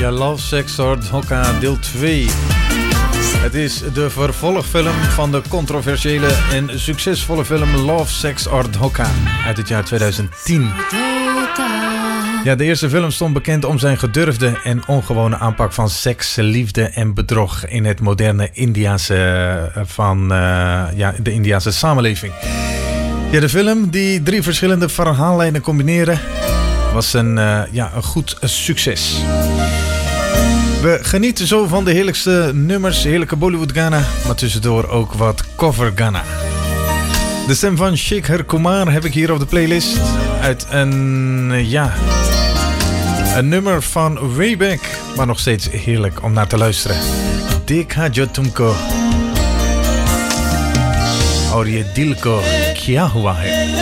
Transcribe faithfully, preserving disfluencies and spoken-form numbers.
Ja, Love, Sex or Dhokha deel twee. Het is de vervolgfilm van de controversiële en succesvolle film Love, Sex or Dhokha uit het jaar tweeduizend tien. Ja, de eerste film stond bekend om zijn gedurfde en ongewone aanpak van seks, liefde en bedrog in het moderne Indiase van uh, ja, de Indiase samenleving. Ja, de film die drie verschillende verhaallijnen combineerde was een, uh, ja, een goed succes. We genieten zo van de heerlijkste nummers, heerlijke Bollywood Ghana, maar tussendoor ook wat cover Ghana. De stem van Shekhar Kumar heb ik hier op de playlist uit een, ja, een nummer van Wayback, maar nog steeds heerlijk om naar te luisteren. Dekha jo tumko aur ye dil ko kya hua hai.